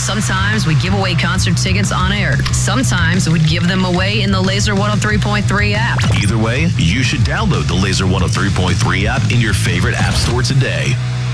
Sometimes we give away concert tickets on air. Sometimes we'd give them away in the Laser 103.3 app. Either way, you should download the Laser 103.3 app in your favorite app store today.